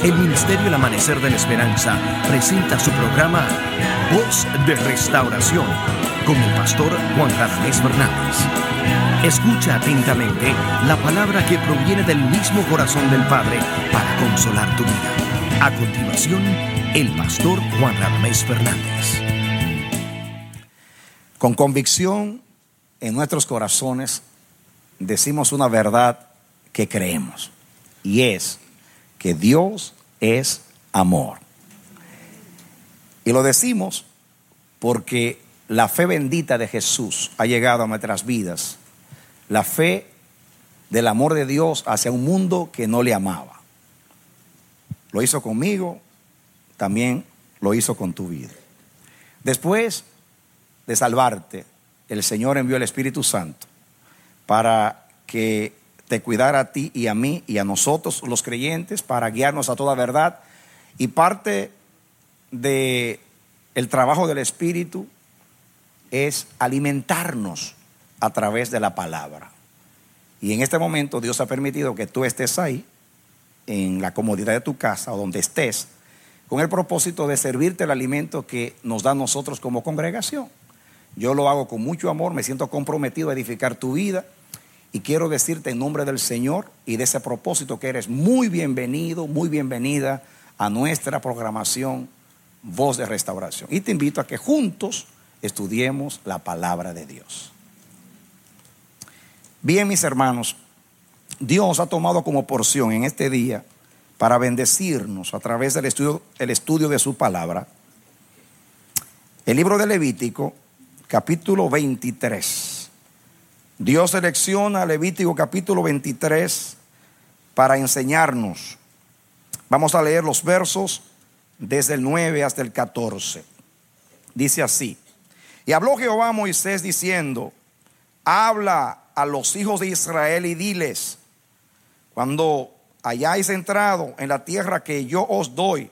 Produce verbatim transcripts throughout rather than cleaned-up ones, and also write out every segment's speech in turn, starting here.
El Ministerio El Amanecer de la Esperanza presenta su programa Voz de Restauración con el pastor Juan Radamés Fernández. Escucha atentamente la palabra que proviene del mismo corazón del Padre para consolar tu vida. A continuación, el pastor Juan Radamés Fernández. Con convicción en nuestros corazones decimos una verdad que creemos, y es que Dios es amor. Y lo decimos porque la fe bendita de Jesús ha llegado a nuestras vidas. La fe del amor de Dios hacia un mundo que no le amaba. Lo hizo conmigo, también lo hizo con tu vida. Después de salvarte, el Señor envió el Espíritu Santo para que te cuidara a ti y a mí y a nosotros los creyentes, para guiarnos a toda verdad. Y parte de el trabajo del Espíritu es alimentarnos a través de la palabra. Y en este momento Dios ha permitido que tú estés ahí, en la comodidad de tu casa o donde estés, con el propósito de servirte el alimento que nos da nosotros como congregación. Yo lo hago con mucho amor, me siento comprometido a edificar tu vida. Y quiero decirte en nombre del Señor y de ese propósito que eres muy bienvenido, muy bienvenida a nuestra programación Voz de Restauración. Y te invito a que juntos estudiemos la palabra de Dios. Bien, mis hermanos, Dios ha tomado como porción en este día para bendecirnos a través del estudio, el estudio de su palabra, el libro de Levítico, capítulo veintitrés. Dios selecciona Levítico capítulo veintitrés para enseñarnos. Vamos a leer los versos desde el nueve hasta el catorce. Dice así: y habló Jehová a Moisés diciendo: habla a los hijos de Israel y diles: cuando hayáis entrado en la tierra que yo os doy,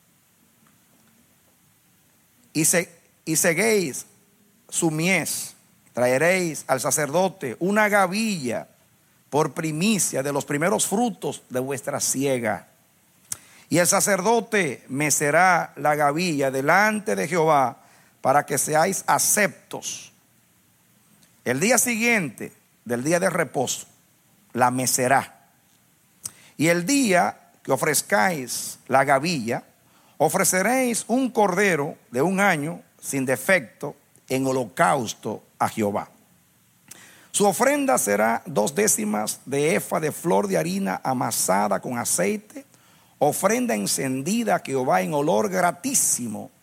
y, se, y seguéis su mies, traeréis al sacerdote una gavilla por primicia de los primeros frutos de vuestra siega. Y el sacerdote mecerá la gavilla delante de Jehová para que seáis aceptos. El día siguiente del día de reposo la mecerá. Y el día que ofrezcáis la gavilla, ofreceréis un cordero de un año sin defecto en holocausto a Jehová. Su ofrenda será dos décimas de efa de flor de harina amasada con aceite, ofrenda encendida a Jehová en olor gratísimo.